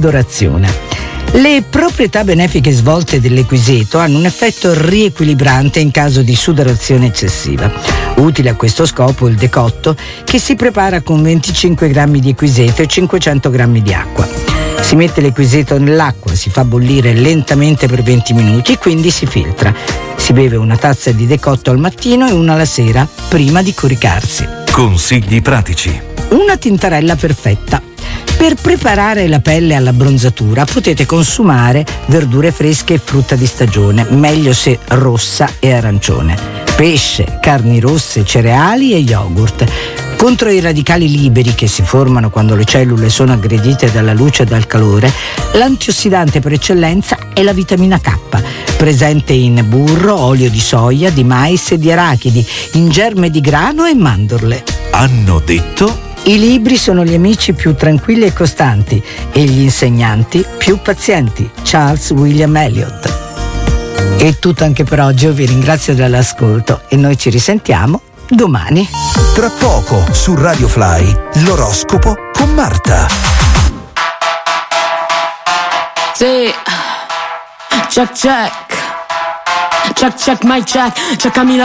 sudorazione. Le proprietà benefiche svolte dell'equiseto hanno un effetto riequilibrante in caso di sudorazione eccessiva. Utile a questo scopo il decotto, che si prepara con 25 grammi di equiseto e 500 grammi di acqua. Si mette l'equiseto nell'acqua, si fa bollire lentamente per 20 minuti, quindi si filtra. Si beve una tazza di decotto al mattino e una la sera, prima di coricarsi. Consigli pratici. Una tintarella perfetta. Per preparare la pelle all'abbronzatura potete consumare verdure fresche e frutta di stagione, meglio se rossa e arancione, pesce, carni rosse, cereali e yogurt. Contro i radicali liberi che si formano quando le cellule sono aggredite dalla luce e dal calore, l'antiossidante per eccellenza è la vitamina K, presente in burro, olio di soia, di mais e di arachidi, in germe di grano e mandorle. Hanno detto... I libri sono gli amici più tranquilli e costanti e gli insegnanti più pazienti. Charles William Eliot. È tutto anche per oggi, io vi ringrazio dell'ascolto e noi ci risentiamo domani. Tra poco su Radio Fly, l'oroscopo con Marta. Sì, check check, check check my check, checkami la